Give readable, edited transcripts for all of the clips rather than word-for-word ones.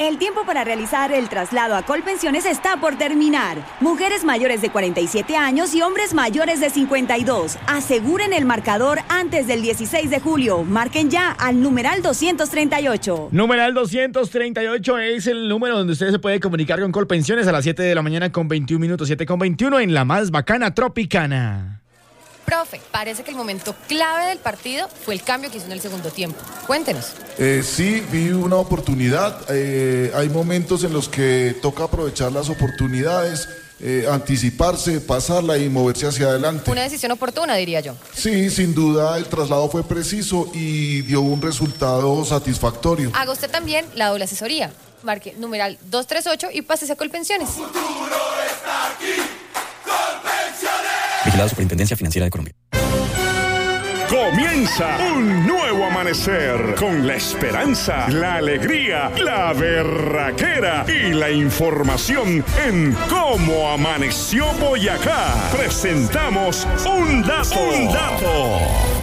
El tiempo para realizar el traslado a Colpensiones está por terminar. Mujeres mayores de 47 años y hombres mayores de 52. Aseguren el marcador antes del 16 de julio. Marquen ya al numeral 238. Numeral 238 es el número donde usted se puede comunicar con Colpensiones a las 7 de la mañana con 21 minutos, 7:21 en la más bacana Tropicana. Profe, parece que el momento clave del partido fue el cambio que hizo en el segundo tiempo. Cuéntenos. Sí, vi una oportunidad. Hay momentos en los que toca aprovechar las oportunidades, anticiparse, pasarla y moverse hacia adelante. Una decisión oportuna, diría yo. Sí, sin duda el traslado fue preciso y dio un resultado satisfactorio. Haga usted también la doble asesoría. Marque numeral 238 y pásese a Colpensiones. Futuro está aquí. Colpensiones. Vigilado Superintendencia Financiera de Colombia. Comienza un nuevo amanecer con la esperanza, la alegría, la berraquera y la información en Cómo Amaneció Boyacá. Presentamos un dato.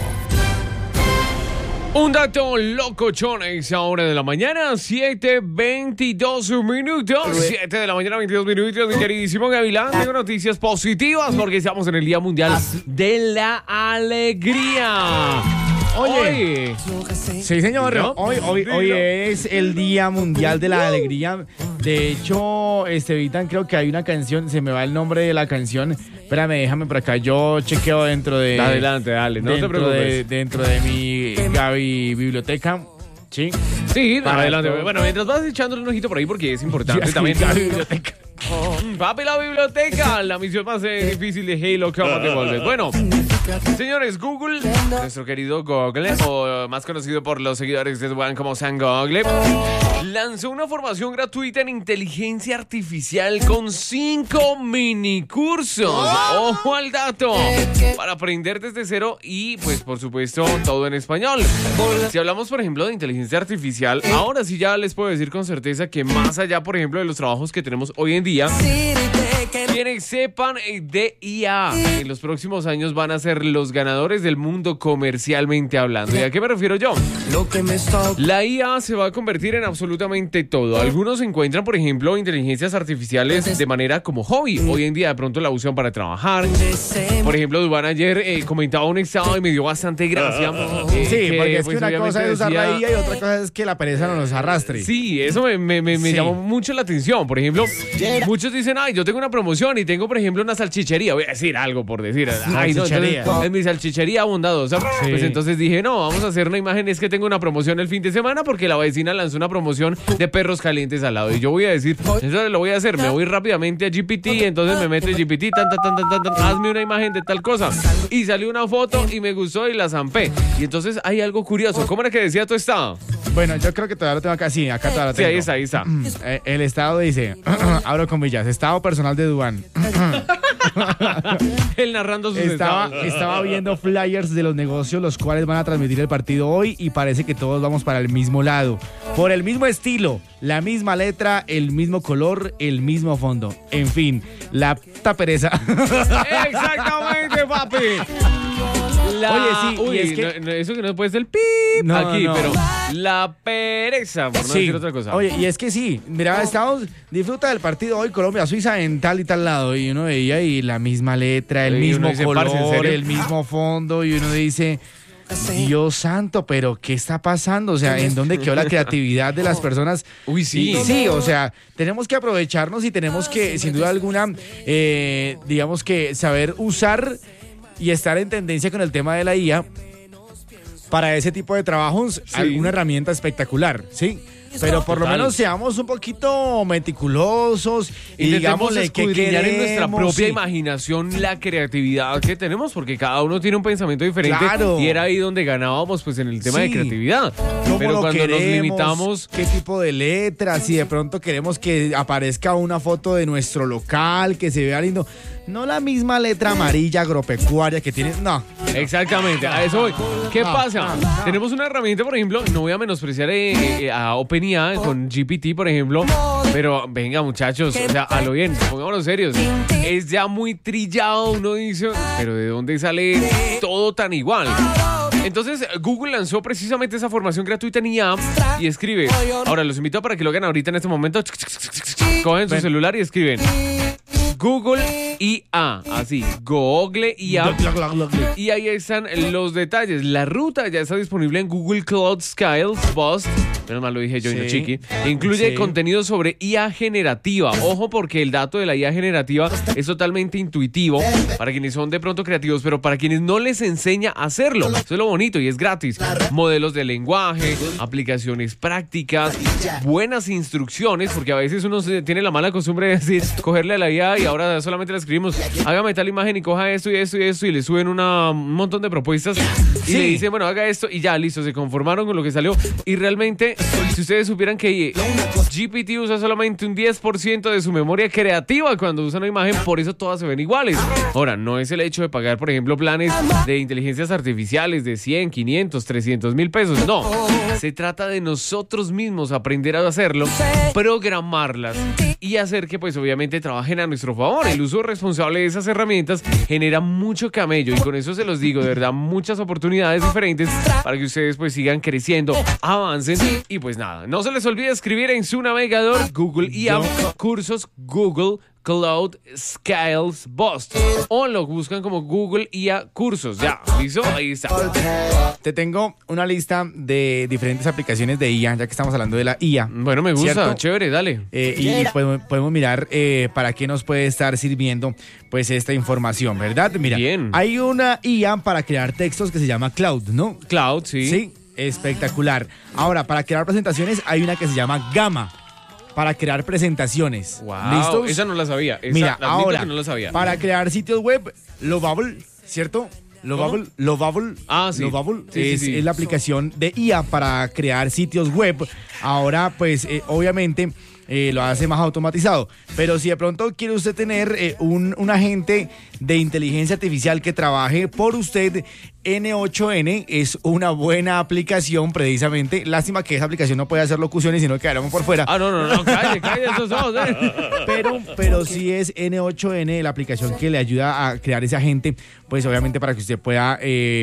Un dato locochón a esa hora de la mañana, 7:22 minutos. 7 de la mañana, 22 minutos, mi queridísimo Gavilán. Tengo noticias positivas porque estamos en el Día Mundial de la Alegría. Oye, sí señor, ¿no? Hoy es el Día Mundial de la Alegría. De hecho, Vitan, creo que hay una canción, se me va el nombre de la canción. Espérame, déjame por acá, yo chequeo dentro de... Adelante, dale, no te preocupes. Dentro de mi Gaby biblioteca. Sí. Sí, adelante. Esto... Bueno, mientras vas echándole un ojito por ahí porque es importante sí, también. La biblioteca. Papi, la biblioteca, la misión más difícil de Halo Combat Evolved. Bueno, señores, Google, nuestro querido Google, o más conocido por los seguidores de One como San Google, lanzó una formación gratuita en inteligencia artificial con 5 minicursos. Ojo al dato, para aprender desde cero y, pues, por supuesto, todo en español. Si hablamos, por ejemplo, de inteligencia artificial, ahora sí ya les puedo decir con certeza que más allá, por ejemplo, de los trabajos que tenemos hoy en día, quienes sepan de IA en los próximos años van a ser los ganadores del mundo comercialmente hablando. ¿Y a qué me refiero yo? La IA se va a convertir en absolutamente todo. Algunos encuentran, por ejemplo, inteligencias artificiales de manera como hobby. Hoy en día de pronto la usan para trabajar. Por ejemplo, Duván ayer comentaba un estado y me dio bastante gracia. Sí, porque es pues, que una cosa es usar decía, la IA y otra cosa es que la pereza no nos arrastre. Sí, eso me llamó mucho la atención. Por ejemplo, muchos dicen, ay, yo tengo una promoción y tengo, por ejemplo, una salchichería. Voy a decir algo por decir. Ay, no, entonces, en mi salchichería bondadosa. Sí. Pues entonces dije, no, vamos a hacer una imagen. Es que tengo una promoción el fin de semana porque la vecina lanzó una promoción de perros calientes al lado. Y yo voy a decir, eso lo voy a hacer. Me voy rápidamente a GPT. Entonces me meto en GPT, hazme una imagen de tal cosa. Y salió una foto y me gustó y la zampé. Y entonces hay algo curioso. ¿Cómo era que decía tu estado? Bueno, yo creo que todavía lo tengo acá. Sí, acá todavía lo tengo. Sí, ahí está. El estado dice, abro comillas, estado personal de Duván. Él narrando sus estaba viendo flyers de los negocios los cuales van a transmitir el partido hoy y parece que todos vamos para el mismo lado, por el mismo estilo, la misma letra, el mismo color, el mismo fondo. En fin, la puta pereza. Exactamente, papi. Oye, sí, uy, y es que... no, eso que no puede ser el pip aquí, pero la pereza, por no decir otra cosa. Oye, y es que sí, mira, disfruta del partido hoy Colombia-Suiza en tal y tal lado, y uno veía y la misma letra, el mismo dice, color, el mismo fondo, y uno dice... Dios santo, pero ¿qué está pasando? O sea, ¿en dónde quedó la creatividad de las personas? Uy, sí. Sí, o sea, tenemos que aprovecharnos y tenemos que, sin duda alguna, digamos que saber usar y estar en tendencia con el tema de la IA para ese tipo de trabajos, alguna herramienta espectacular, ¿sí? Pero por lo menos seamos un poquito meticulosos y digámosle que queremos en nuestra propia imaginación la creatividad que tenemos, porque cada uno tiene un pensamiento diferente. Claro. Y era ahí donde ganábamos, pues, en el tema de creatividad. Pero cuando queremos, nos limitamos, qué tipo de letras, si de pronto queremos que aparezca una foto de nuestro local, que se vea lindo, no la misma letra amarilla agropecuaria que tiene, no. Exactamente, a eso voy. ¿Qué pasa? Tenemos una herramienta, por ejemplo, no voy a menospreciar a OpenAI con GPT, por ejemplo, pero venga, muchachos, o sea, a lo bien, pongámonos serios. Es ya muy trillado, uno dice, pero ¿de dónde sale todo tan igual? Entonces, Google lanzó precisamente esa formación gratuita en IA y escribe. Ahora, los invito para que lo hagan ahorita en este momento. Cogen su celular y escriben Google IA, así, Google IA. Y ahí están los detalles. La ruta ya está disponible en Google Cloud Skiles Boost. Menos mal lo dije yo y no Chiqui. Incluye contenido sobre IA generativa. Ojo, porque el dato de la IA generativa es totalmente intuitivo para quienes son de pronto creativos, pero para quienes no les enseña a hacerlo. Eso es lo bonito y es gratis. Modelos de lenguaje, aplicaciones prácticas, buenas instrucciones, porque a veces uno tiene la mala costumbre de decir, cogerle a la IA y ahora solamente la escribimos, hágame tal imagen y coja esto y esto y esto, y le suben un montón de propuestas y le dicen, bueno, haga esto y ya, listo, se conformaron con lo que salió. Y realmente, si ustedes supieran que GPT usa solamente un 10% de su memoria creativa cuando usa una imagen, por eso todas se ven iguales. Ahora, no es el hecho de pagar, por ejemplo, planes de inteligencias artificiales de 100, 500, 300 mil pesos. No, se trata de nosotros mismos aprender a hacerlo, programarlas y hacer que, pues, obviamente trabajen a nuestro favor. El uso responsable de esas herramientas genera mucho camello y con eso se los digo, de verdad, muchas oportunidades diferentes para que ustedes pues sigan creciendo, avancen y pues nada, no se les olvide escribir en su navegador Google IA cursos Google Cloud Skiles Boost o lo buscan como Google IA cursos. Ya, ¿listo? Ahí está. Te tengo una lista de diferentes aplicaciones de IA, ya que estamos hablando de la IA. Bueno, me gusta, ¿cierto? Chévere, dale. Y podemos mirar para qué nos puede estar sirviendo pues esta información, ¿verdad? Mira, bien. Hay una IA para crear textos que se llama Cloud, ¿no? Cloud, sí. Sí, espectacular. Ahora, para crear presentaciones hay una que se llama Gamma. Para crear presentaciones. Wow, ¿listos? esa no la sabía. Mira, ahora, que no la sabía. para crear sitios web, Lovable, ¿cierto? Lovable. Ah, sí. Lovable Sí, sí. es la aplicación de IA para crear sitios web. Ahora, pues, obviamente, lo hace más automatizado. Pero si de pronto quiere usted tener un agente de inteligencia artificial que trabaje por usted, N8N es una buena aplicación precisamente. Lástima que esa aplicación no puede hacer locuciones, sino que quedaremos por fuera. Ah, no, calle esos ojos, Pero sí es N8N la aplicación que le ayuda a crear ese agente, pues obviamente para que usted pueda,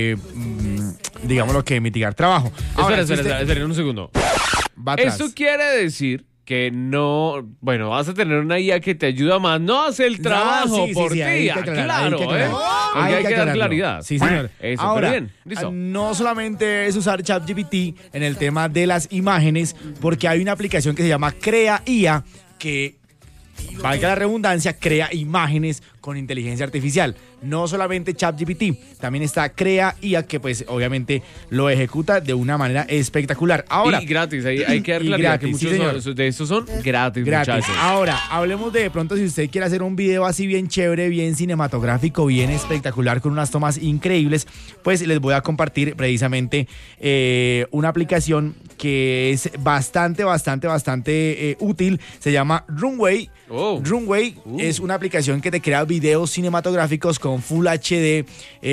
digamos lo que mitigar trabajo. Ahora, Espera un segundo. Va atrás. Eso quiere decir que no, bueno, vas a tener una IA que te ayuda más, no hace el trabajo por ti. Claro, hay que dar claridad. Sí, señor. Eso, ahora, pero bien, listo. No solamente es usar ChatGPT en el tema de las imágenes, porque hay una aplicación que se llama Crea IA que, valga la redundancia, crea imágenes con inteligencia artificial. No solamente ChatGPT, también está Crea IA que pues obviamente lo ejecuta de una manera espectacular. Ahora, y gratis, hay que dar claridad que muchos de estos son gratis, muchachos. Ahora, hablemos de pronto si usted quiere hacer un video así bien chévere, bien cinematográfico, bien espectacular, con unas tomas increíbles, pues les voy a compartir precisamente una aplicación que es bastante útil. Se llama Runway. Runway es una aplicación que te crea videos cinematográficos con Full HD.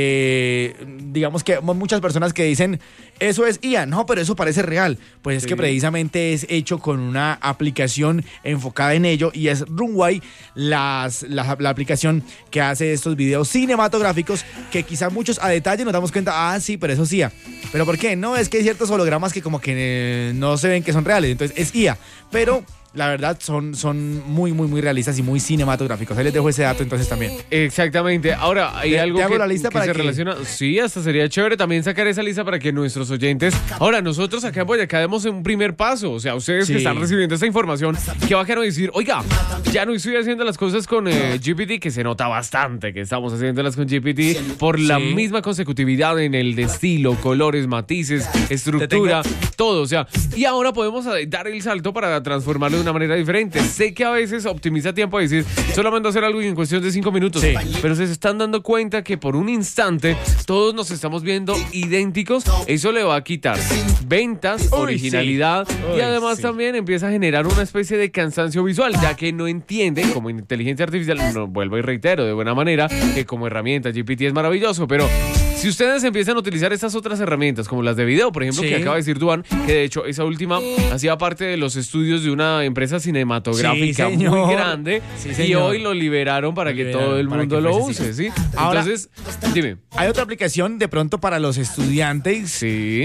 Digamos que muchas personas que dicen, eso es IA. No, pero eso parece real. Pues es que precisamente es hecho con una aplicación enfocada en ello y es Runway, la aplicación que hace estos videos cinematográficos que quizás muchos a detalle nos damos cuenta, sí, pero eso es IA. ¿Pero por qué? No, es que hay ciertos hologramas que como que no se ven que son reales, entonces es IA. Pero la verdad son muy realistas y muy cinematográficos. Ahí les dejo ese dato entonces también. Exactamente. Ahora, hay algo te hago que, la lista que para se que relaciona. Sí, hasta sería chévere también sacar esa lista para que nuestros oyentes. Ahora, nosotros acá en Boyacá demos un primer paso. O sea, ustedes que están recibiendo esta información, que bacano decir, oiga, ya no estoy haciendo las cosas con GPT, que se nota bastante que estamos haciéndolas con GPT por la misma consecutividad en el de estilo, colores, matices, estructura, todo. O sea, y ahora podemos dar el salto para transformarlo de una manera diferente. Sé que a veces optimiza tiempo a decir, solo mando a hacer algo en cuestión de 5 minutos. Pero se están dando cuenta que por un instante todos nos estamos viendo idénticos. Eso le va a quitar ventas, originalidad y además también empieza a generar una especie de cansancio visual, ya que no entiende como inteligencia artificial, no, vuelvo y reitero de buena manera, que como herramienta GPT es maravilloso, pero Si ustedes empiezan a utilizar estas otras herramientas, como las de video, por ejemplo, Sí. que acaba de decir Duan, que de hecho esa última hacía parte de los estudios de una empresa cinematográfica Sí, señor. muy grande, Sí, y señor. hoy lo liberaron para que Liberaron todo el para mundo que lo fuese use, ¿sí? Ahora- Entonces, dime. Hay otra aplicación de pronto para los estudiantes Sí.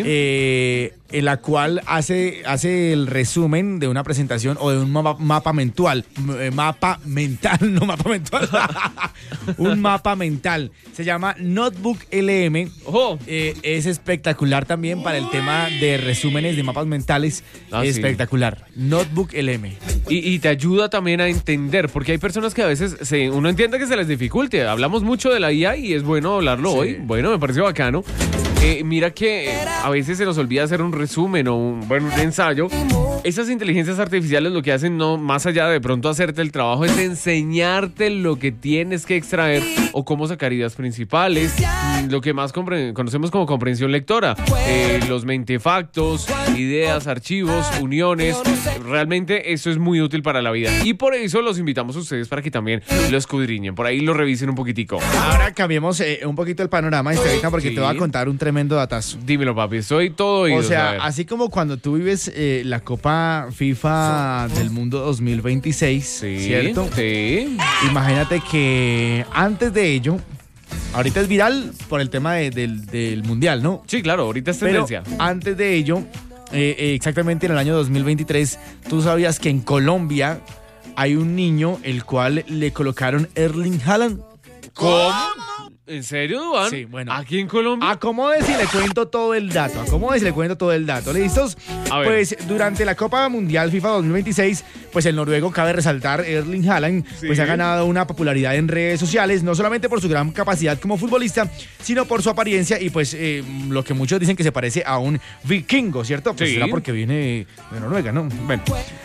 en la cual hace el resumen de una presentación o de un mapa mental. Mapa mental, no mapa mental. Un mapa mental. Se llama Notebook LM. Ojo. Es espectacular también para el tema de resúmenes de mapas mentales. Ah, sí. Espectacular. Notebook LM. Y te ayuda también a entender, porque hay personas que a veces uno entiende que se les dificulte. Hablamos mucho de la IA y es bueno hablarlo Sí. hoy. Bueno, me pareció bacano. Mira que a veces se nos olvida hacer un resumen o un ensayo. Esas inteligencias artificiales lo que hacen, no más allá de pronto hacerte el trabajo, es enseñarte lo que tienes que extraer o cómo sacar ideas principales, lo que más conocemos como comprensión lectora, los mentefactos, ideas, archivos, uniones. Realmente eso es muy útil para la vida y por eso los invitamos a ustedes para que también lo escudriñen, por ahí lo revisen un poquitico. Ahora cambiemos un poquito el panorama, Estevita, porque Sí. te voy a contar un tremendo datazo. Dímelo, papi, soy todo O oídos, a sea, ver. así como cuando tú vives la Copa FIFA del Mundo 2026, Sí, ¿cierto? sí. Imagínate que antes de ello, ahorita es viral por el tema del Mundial, ¿no? Sí, claro, ahorita es Pero tendencia. antes de ello, exactamente en el año 2023, tú sabías que en Colombia hay un niño el cual le colocaron Erling Haaland. ¿Cómo? ¿En serio, Duan? Sí, bueno. ¿Aquí en Colombia? Acomode si le cuento todo el dato. ¿Listos? A ver. Pues durante la Copa Mundial FIFA 2026, pues el noruego, cabe resaltar, Erling Haaland, Sí. pues ha ganado una popularidad en redes sociales, no solamente por su gran capacidad como futbolista, sino por su apariencia y pues lo que muchos dicen que se parece a un vikingo, ¿cierto? Pues Sí. será porque viene de Noruega, ¿no? Bueno.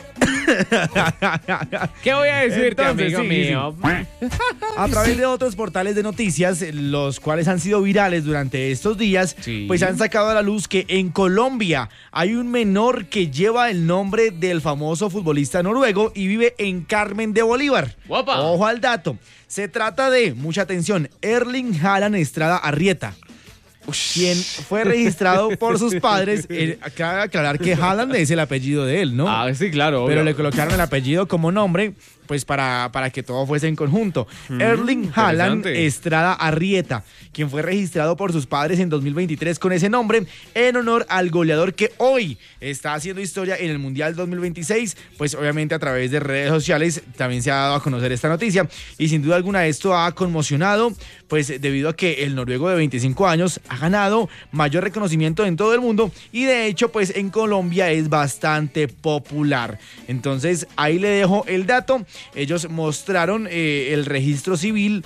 ¿Qué voy a decirte, Entonces, amigo sí, mío? A través de otros portales de noticias, los cuales han sido virales durante estos días, Sí. pues han sacado a la luz que en Colombia hay un menor que lleva el nombre del famoso futbolista noruego y vive en Carmen de Bolívar. Guapa. Ojo al dato. Se trata de, mucha atención, Erling Haaland Estrada Arrieta, quien fue registrado por sus padres. Cabe aclarar que Haaland es el apellido de él, ¿no? Ah, sí, claro. Pero obvio. le colocaron el apellido como nombre, pues para que todo fuese en conjunto. Erling Haaland interesante. Estrada Arrieta, quien fue registrado por sus padres en 2023 con ese nombre, en honor al goleador que hoy está haciendo historia en el Mundial 2026. Pues obviamente a través de redes sociales también se ha dado a conocer esta noticia y sin duda alguna esto ha conmocionado, pues debido a que el noruego de 25 años ha ganado mayor reconocimiento en todo el mundo y de hecho pues en Colombia es bastante popular. Entonces ahí le dejo el dato. Ellos mostraron el registro civil,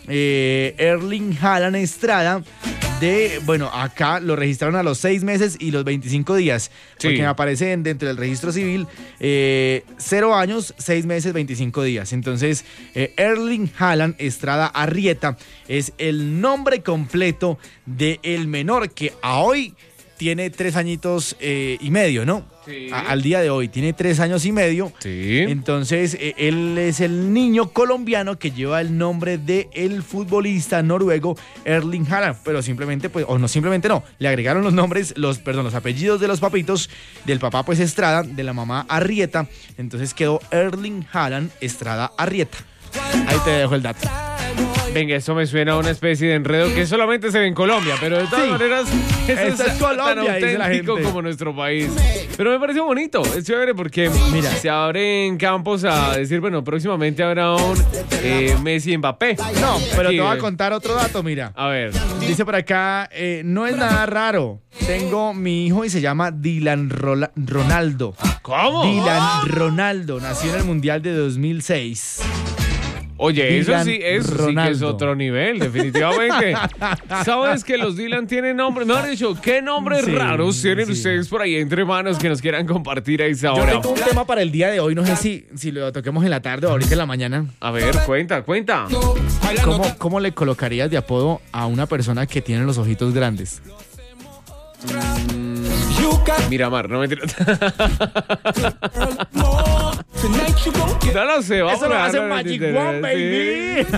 Erling Haaland Estrada, bueno, acá lo registraron a los 6 meses y los 25 días, Sí. porque me aparece dentro del registro civil 0 años, 6 meses, 25 días. Entonces, Erling Haaland Estrada Arrieta es el nombre completo del menor que a hoy tiene 3 añitos y medio, ¿no? Sí. Al día de hoy tiene 3 años y medio. Sí. Entonces, él es el niño colombiano que lleva el nombre del futbolista noruego Erling Haaland, pero simplemente, pues, o no, simplemente no, le agregaron los nombres, los apellidos de los papitos, del papá pues Estrada, de la mamá Arrieta, entonces quedó Erling Haaland Estrada Arrieta. Ahí te dejo el dato. Venga, eso me suena a una especie de enredo que solamente se ve en Colombia, pero de todas Sí. maneras, eso Esto es Colombia, tan dice la auténtico gente. como nuestro país. Pero me pareció bonito, es chévere porque Mira. se abren campos a decir, bueno, próximamente habrá un Messi y Mbappé. No, pero Aquí, te voy a contar otro dato, mira. A ver, Dice por acá, no es nada raro. Tengo mi hijo y se llama Dylan Ronaldo. ¿cómo? Dylan Ronaldo, nació en el Mundial de 2006. Oye, eso Dylan sí que es Ronaldo. otro nivel, definitivamente. ¿Sabes que los Dylan tienen nombres? Mejor dicho, ¿qué nombres Sí, raros tienen sí. ustedes por ahí entre manos que nos quieran compartir a esa Yo hora? tengo un tema para el día de hoy, no sé si lo toquemos en la tarde o ahorita en la mañana. A ver, cuenta. ¿Cómo le colocarías de apodo a una persona que tiene los ojitos grandes? Miramar, no me entiendes. No lo sé, vamos Eso lo a hace dejarlo en el Magic internet, One, sí. baby.